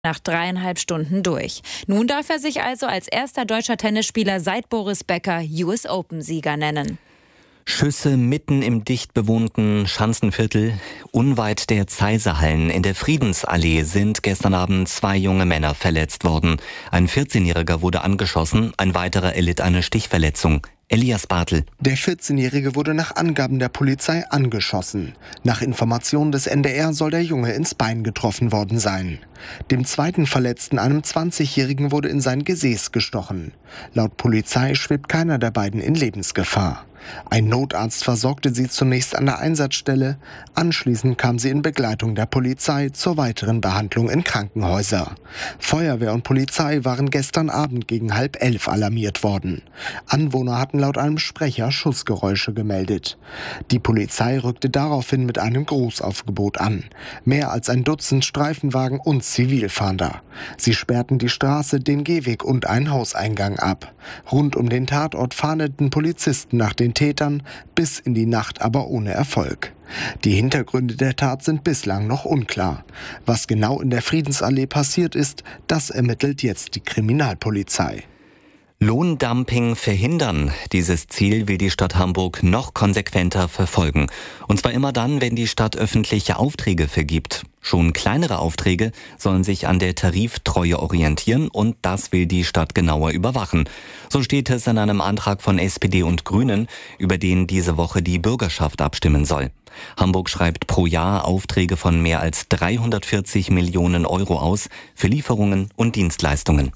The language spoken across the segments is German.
nach 3,5 Stunden durch. Nun darf er sich also als erster deutscher Tennisspieler seit Boris Becker US Open-Sieger nennen. Schüsse mitten im dicht bewohnten Schanzenviertel. Unweit der Zeiserhallen in der Friedensallee sind gestern Abend 2 junge Männer verletzt worden. Ein 14-Jähriger wurde angeschossen, ein weiterer erlitt eine Stichverletzung. Elias Bartel. Der 14-Jährige wurde nach Angaben der Polizei angeschossen. Nach Informationen des NDR soll der Junge ins Bein getroffen worden sein. Dem zweiten Verletzten, einem 20-Jährigen, wurde in sein Gesäß gestochen. Laut Polizei schwebt keiner der beiden in Lebensgefahr. Ein Notarzt versorgte sie zunächst an der Einsatzstelle. Anschließend kam sie in Begleitung der Polizei zur weiteren Behandlung in Krankenhäuser. Feuerwehr und Polizei waren gestern Abend gegen 10:30 alarmiert worden. Anwohner hatten laut einem Sprecher Schussgeräusche gemeldet. Die Polizei rückte daraufhin mit einem Großaufgebot an. Mehr als ein Dutzend Streifenwagen und Zivilfahnder. Sie sperrten die Straße, den Gehweg und einen Hauseingang ab. Rund um den Tatort fahndeten Polizisten nach den Tätern, bis in die Nacht aber ohne Erfolg. Die Hintergründe der Tat sind bislang noch unklar. Was genau in der Friedensallee passiert ist, das ermittelt jetzt die Kriminalpolizei. Lohndumping verhindern. Dieses Ziel will die Stadt Hamburg noch konsequenter verfolgen. Und zwar immer dann, wenn die Stadt öffentliche Aufträge vergibt. Schon kleinere Aufträge sollen sich an der Tariftreue orientieren und das will die Stadt genauer überwachen. So steht es in einem Antrag von SPD und Grünen, über den diese Woche die Bürgerschaft abstimmen soll. Hamburg schreibt pro Jahr Aufträge von mehr als 340 Millionen Euro aus für Lieferungen und Dienstleistungen.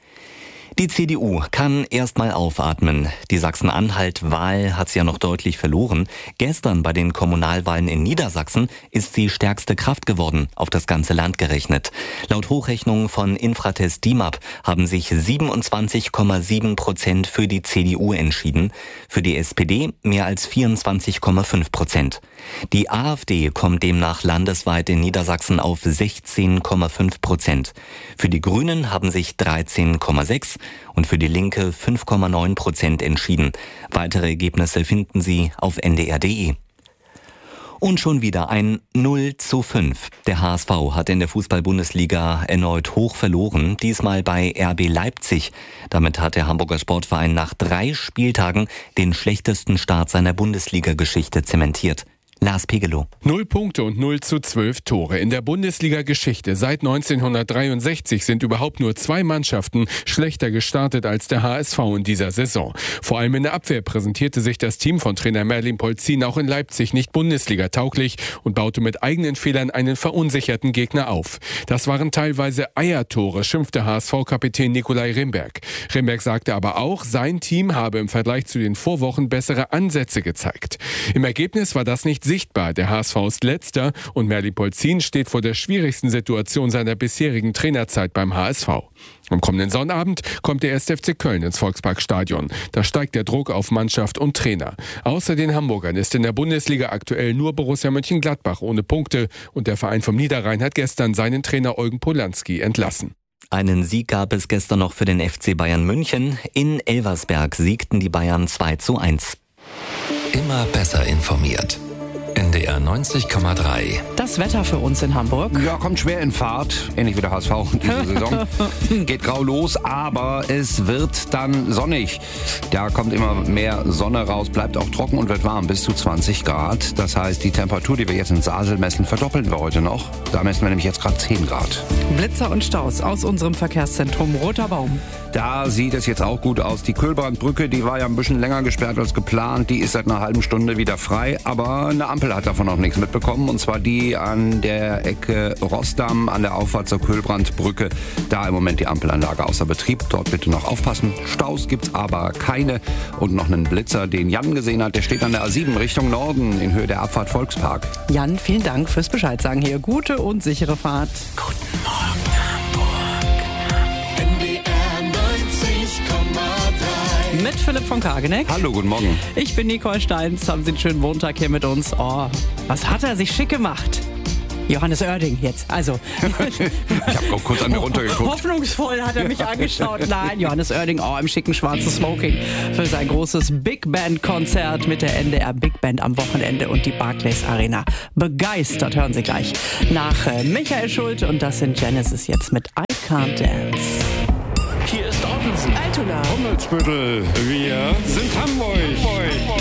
Die CDU kann erstmal aufatmen. Die Sachsen-Anhalt-Wahl hat sie ja noch deutlich verloren. Gestern bei den Kommunalwahlen in Niedersachsen ist sie stärkste Kraft geworden, auf das ganze Land gerechnet. Laut Hochrechnungen von Infratest DIMAP haben sich 27,7% für die CDU entschieden. Für die SPD mehr als 24,5%. Die AfD kommt demnach landesweit in Niedersachsen auf 16,5%. Für die Grünen haben sich 13,6% und für die Linke 5,9% entschieden. Weitere Ergebnisse finden Sie auf ndr.de. Und schon wieder ein 0:5. Der HSV hat in der Fußball-Bundesliga erneut hoch verloren, diesmal bei RB Leipzig. Damit hat der Hamburger Sportverein nach 3 Spieltagen den schlechtesten Start seiner Bundesliga-Geschichte zementiert. Lars Pegelow. 0 Punkte und 0:12 Tore. In der Bundesliga-Geschichte seit 1963 sind überhaupt nur 2 Mannschaften schlechter gestartet als der HSV in dieser Saison. Vor allem in der Abwehr präsentierte sich das Team von Trainer Merlin Polzin auch in Leipzig nicht Bundesliga-tauglich und baute mit eigenen Fehlern einen verunsicherten Gegner auf. Das waren teilweise Eiertore, schimpfte HSV-Kapitän Nikolai Rimberg. Rimberg sagte aber auch, sein Team habe im Vergleich zu den Vorwochen bessere Ansätze gezeigt. Im Ergebnis war das nicht sichtbar. Der HSV ist Letzter und Merlin Polzin steht vor der schwierigsten Situation seiner bisherigen Trainerzeit beim HSV. Am kommenden Sonnabend kommt der 1. FC Köln ins Volksparkstadion. Da steigt der Druck auf Mannschaft und Trainer. Außer den Hamburgern ist in der Bundesliga aktuell nur Borussia Mönchengladbach ohne Punkte und der Verein vom Niederrhein hat gestern seinen Trainer Eugen Polanski entlassen. Einen Sieg gab es gestern noch für den FC Bayern München. In Elversberg siegten die Bayern 2:1. Immer besser informiert. NDR 90,3. Das Wetter für uns in Hamburg. Ja, kommt schwer in Fahrt. Ähnlich wie der HSV diese Saison. Geht grau los, aber es wird dann sonnig. Da kommt immer mehr Sonne raus, bleibt auch trocken und wird warm, bis zu 20 Grad. Das heißt, die Temperatur, die wir jetzt in Sasel messen, verdoppeln wir heute noch. Da messen wir nämlich jetzt gerade 10 Grad. Blitzer und Staus aus unserem Verkehrszentrum Roter Baum. Da sieht es jetzt auch gut aus. Die Kühlbrandbrücke, die war ja ein bisschen länger gesperrt als geplant. Die ist seit einer halben Stunde wieder frei, aber eine Ampel hat davon noch nichts mitbekommen. Und zwar die an der Ecke Rossdamm, an der Auffahrt zur Kühlbrandbrücke. Da im Moment die Ampelanlage außer Betrieb. Dort bitte noch aufpassen. Staus gibt's aber keine. Und noch einen Blitzer, den Jan gesehen hat. Der steht an der A7 Richtung Norden in Höhe der Abfahrt Volkspark. Jan, vielen Dank fürs Bescheid sagen hier. Gute und sichere Fahrt. Guten Morgen, Hamburg. Mit Philipp von Kageneck. Hallo, guten Morgen. Ich bin Nicole Steins. Haben Sie einen schönen Montag hier mit uns. Oh, was hat er sich schick gemacht? Johannes Oerding jetzt. Also, Ich habe kurz an mir runtergeguckt. hoffnungsvoll hat er mich angeschaut. Nein, Johannes Oerding, im schicken schwarzen Smoking für sein großes Big Band-Konzert mit der NDR Big Band am Wochenende und die Barclays Arena begeistert. Hören Sie gleich nach Michael Schulte und das sind Genesis jetzt mit I Can't Dance. Hier ist Ottensen, Altona, Hummelsbüttel. Wir